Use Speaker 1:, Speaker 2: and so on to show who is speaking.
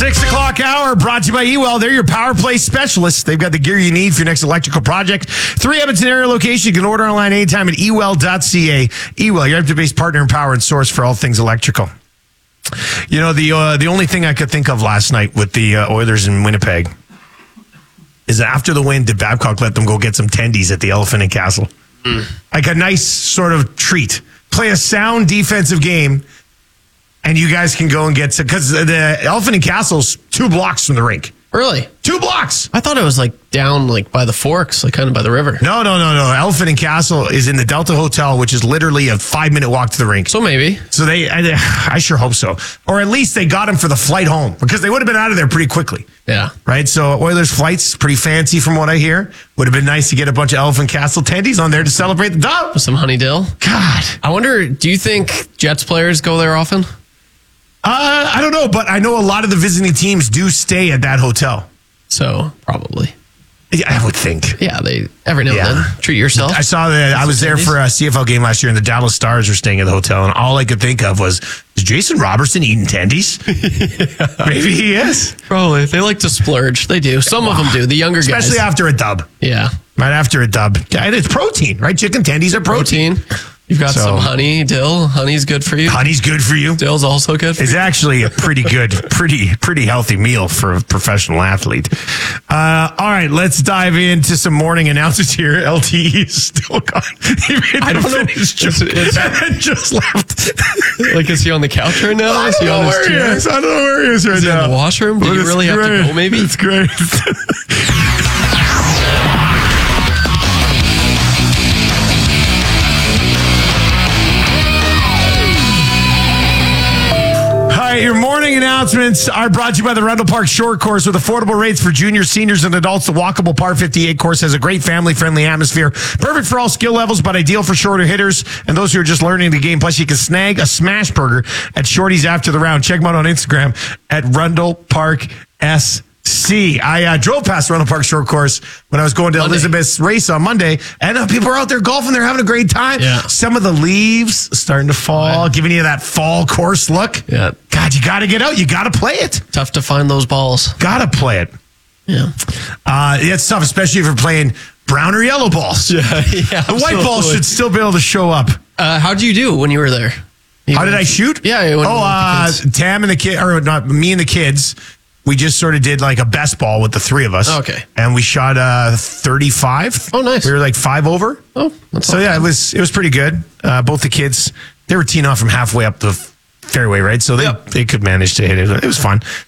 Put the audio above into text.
Speaker 1: 6 o'clock hour brought to you by Ewell. They're your power play specialists. They've got the gear you need for your next electrical project. 3 Edmonton area location. You can order online anytime at ewell.ca. Ewell, your Edmonton-based partner in power and source for all things electrical. You know, the only thing I could think of last night with the Oilers in Winnipeg is after the win, did Babcock let them go get some tendies at the Elephant and Castle? Like a nice sort of treat. Play a sound defensive game, and you guys can go and get some, because the Elephant and Castle's 2 blocks from the rink.
Speaker 2: Really?
Speaker 1: 2 blocks.
Speaker 2: I thought it was like down like by the Forks, like kind of by the river.
Speaker 1: No. Elephant and Castle is in the Delta Hotel, which is literally a 5-minute walk to the rink.
Speaker 2: So maybe.
Speaker 1: So I sure hope so. Or at least they got him for the flight home, because they would have been out of there pretty quickly.
Speaker 2: Yeah.
Speaker 1: Right? So Oilers flights, pretty fancy from what I hear. Would have been nice to get a bunch of Elephant Castle tendies on there to celebrate the dub.
Speaker 2: With some honey dill.
Speaker 1: God.
Speaker 2: I wonder, do you think Jets players go there often?
Speaker 1: I don't know, but I know a lot of the visiting teams do stay at that hotel.
Speaker 2: So, probably.
Speaker 1: Yeah, I would think.
Speaker 2: Yeah, they every now and then treat yourself.
Speaker 1: I saw that. I was there for a CFL game last year, and the Dallas Stars were staying at the hotel, and all I could think of was, is Jason Robertson eating tendies? Yeah. Maybe he is.
Speaker 2: Probably. They like to splurge. They do. Some of them do. The younger guys.
Speaker 1: Especially after a dub.
Speaker 2: Yeah.
Speaker 1: Right after a dub. And it's protein, right? Chicken tendies are protein.
Speaker 2: You've got some honey, dill. Honey's good for you.
Speaker 1: Honey's good for you.
Speaker 2: Dill's also good for you.
Speaker 1: It's actually a pretty good, pretty healthy meal for a professional athlete. All right, let's dive into some morning announcements here. LTE is still gone.
Speaker 2: I don't know.
Speaker 1: Just left.
Speaker 2: Like, is he on the couch right now?
Speaker 1: I don't know where he is. I don't know where he is right now.
Speaker 2: Is he in the washroom? Do you really have to go, maybe?
Speaker 1: It's great. Your morning announcements are brought to you by the Rundle Park Short Course with affordable rates for juniors, seniors, and adults. The walkable Par 58 course has a great family-friendly atmosphere. Perfect for all skill levels, but ideal for shorter hitters and those who are just learning the game. Plus, you can snag a smash burger at Shorty's after the round. Check them out on Instagram at Rundle Park SC. I drove past Rundle Park Short Course when I was going to Elizabeth's race on Monday, and people are out there golfing. They're having a great time.
Speaker 2: Yeah.
Speaker 1: Some of the leaves starting to fall, giving you that fall course look.
Speaker 2: Yeah.
Speaker 1: God, you got to get out. You got to play it.
Speaker 2: Tough to find those balls.
Speaker 1: Got to play it.
Speaker 2: Yeah.
Speaker 1: It's tough, especially if you're playing brown or yellow balls.
Speaker 2: Yeah.
Speaker 1: The white balls should still be able to show up.
Speaker 2: How did you do when you were there?
Speaker 1: How did I shoot?
Speaker 2: Yeah.
Speaker 1: Tam and the kid, or not me and the kids. We just sort of did like a best ball with the 3 of us.
Speaker 2: Okay.
Speaker 1: And we shot 35.
Speaker 2: Oh, nice.
Speaker 1: We were like 5 over.
Speaker 2: Oh, that's
Speaker 1: so yeah, it was pretty good. Both the kids, they were teeing off from halfway up the fairway, right? So they could manage to hit it. It was fun.